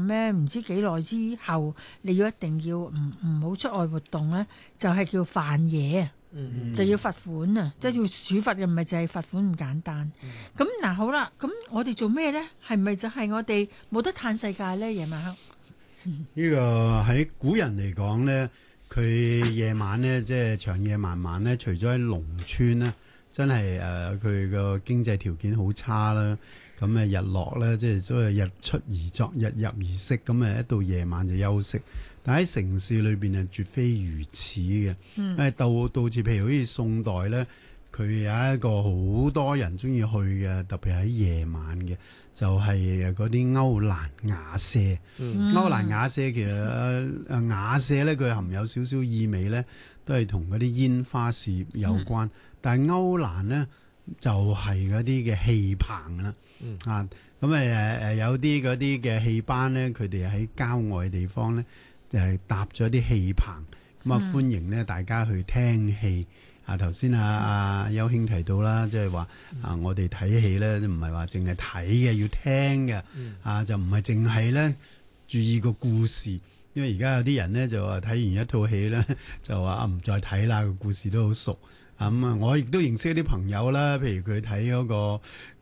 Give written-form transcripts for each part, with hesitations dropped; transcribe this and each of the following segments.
咧，唔知幾耐之後，你一定要唔好出外活動咧，就係叫犯嘢啊，就要罰款啊，即係要處罰嘅，唔係淨係罰款咁簡單。咁嗱好啦，咁我哋做咩咧？係咪就係我哋冇得嘆世界咧？夜晚黑呢個喺古人嚟講咧，佢夜晚咧即係長夜漫漫咧，除咗喺農村咧，真係佢個經濟條件好差啦。咁日落咧，即係所謂日出而作，日入而息。咁一到夜晚就休息。但喺城市裏邊絕非如此嘅。到似譬如好似宋代咧，佢有一個好多人中意去嘅，特別喺夜晚嘅，就係嗰啲歐蘭雅舍。歐蘭雅舍其實雅舍咧，佢含有少少意味咧，都係同嗰啲煙花事業有關。但係歐蘭咧，就係嗰啲嘅戲棚啦。咁有啲嗰啲嘅戲班咧，佢哋喺郊外嘅地方咧，就係搭咗啲戲棚，咁歡迎咧大家去聽戲。頭先邱兄提到啦，即係話我哋睇戲咧，唔係話淨係睇嘅，要聽嘅。就唔係淨係咧注意個故事，因為而家有啲人咧就話睇完一套戲咧，就話唔再睇啦，個故事都好熟。我亦都認識一啲朋友啦，譬如佢睇嗰個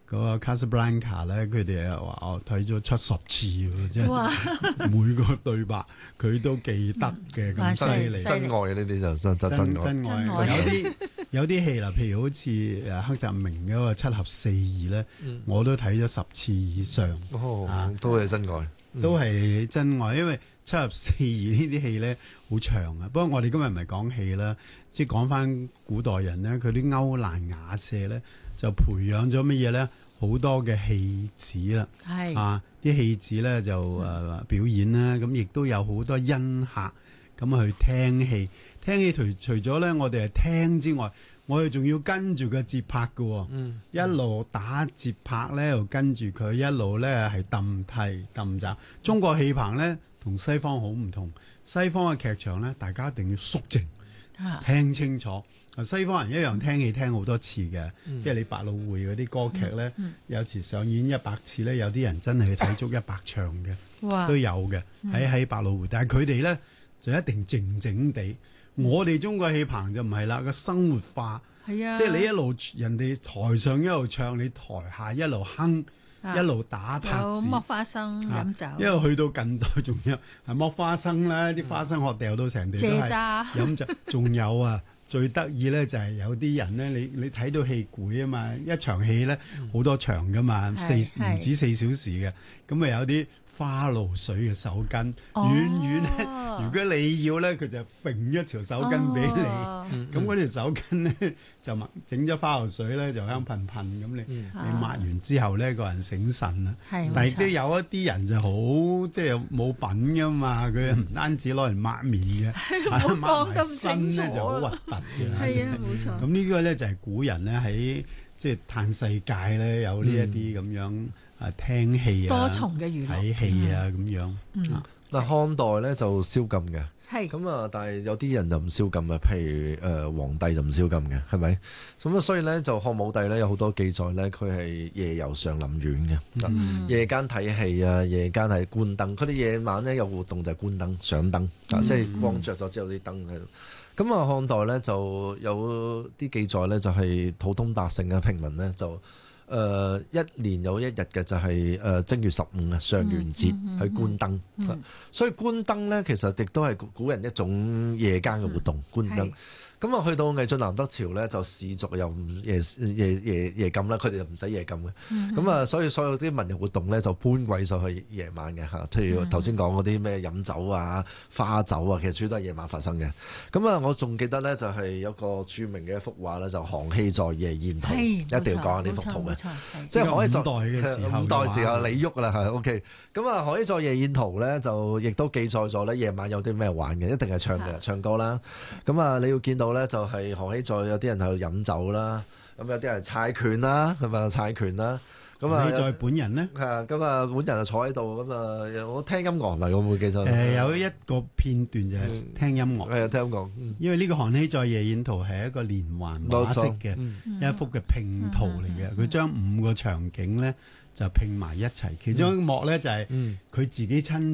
Casablanca 咧，佢哋話我睇咗70次喎，即係每個對白佢都記得嘅，咁犀利。 真愛呢啲就真愛。 有啲戲啦，譬如好似黑澤明嗰個《七俠四義》咧，我都睇咗10次以上。 都係真愛， 都係真愛，因為《七俠四義》呢啲戲咧好長啊。不過我哋今日唔係講戲啦，即係講翻古代人咧，佢啲歐蘭雅舍咧就培養咗乜嘢咧？好多嘅戲子啦，啲戲子咧就表演啦，咁亦都有好多恩客咁去聽戲。聽戲除咗咧，我哋係聽之外，我哋仲要跟住個節拍嘅，一路打節拍咧，又跟住佢一路咧係揼替揼爪。中國戲棚咧同西方好唔同，西方嘅劇場咧，大家一定要肅靜，聽清楚。西方人一樣聽戲聽好多次嘅，即係你百老匯嗰啲歌劇咧，有時上演100次咧，有啲人真係去睇足100場嘅，都有嘅喺百老匯。但係佢哋咧就一定靜靜地。我哋中國戲棚就唔係啦，個生活化，即係你一路人哋台上一路唱，你台下一路哼，一路打拍子， 剝花生飲酒。 因為去到近代仲有係剝花生啦，啲花生殼掉到成地都係飲酒，仲有最得意咧就係有啲人咧，你睇到戲攰啊嘛，一場戲咧好多場噶嘛，唔止4小時嘅，咁有啲花露水嘅手巾，遠遠咧，如果你要咧，佢就揈一條手巾俾你，咁嗰條手巾咧就整咗花露水咧，就香噴噴咁，你抹完之後咧，個人醒神啦。但係亦都有一啲人就好即係冇品噶嘛，佢唔單止攞嚟抹面嘅，抹埋身咧就好核突嘅。 係啊，冇錯。 咁呢個咧就係古人咧喺即係嘆世界咧有呢一啲咁樣。聽戲多重嘅娛樂， 睇戲咁樣。 嗱，漢代咧就宵禁嘅，咁但係有啲人就唔宵禁嘅，譬如皇帝就唔宵禁嘅，係咪？咁所以咧就漢武帝咧有好多記載咧，佢係夜遊上林苑嘅，夜間睇戲夜間係觀燈，佢哋夜晚咧有活動就係觀燈、上燈，即係光着咗之後啲燈喺度。咁漢代咧就有啲記載咧，就係普通百姓平民咧就。一年有一日嘅就係正月15上元節去觀燈，所以觀燈咧其實亦都係古人一種夜間嘅活動，觀燈。咁去到魏晉南北朝咧，就士族又唔夜禁啦，佢哋就唔使夜禁嘅。所以所有啲文娛活動咧就搬鬼上去夜晚嘅嚇。譬如頭先講嗰啲咩飲酒花酒其實主要都係夜晚發生嘅。我仲記得咧就係有個著名嘅一幅畫咧，就韓熙載夜宴圖，一定要講下呢幅圖嘅。即係韓熙載五代時候李煜啦係 OK。韓熙載夜宴圖咧就亦都記載咗咧夜晚有啲咩玩嘅，一定係唱嘅，唱歌啦。你要見到咧就係韓熙載有啲人喺度飲酒啦，咁有啲人猜拳啦，係咪猜拳啦？ 韓熙載本人咧， 本人就坐喺度，我聽音樂係咪？我冇記錯。 有一個片段就係聽音樂， 聽音樂。因為呢個韓熙載夜宴圖係一個連環畫式嘅一幅嘅拼圖嚟嘅，佢將5個場景咧就拼埋一齊，其中一幕咧就係佢自己親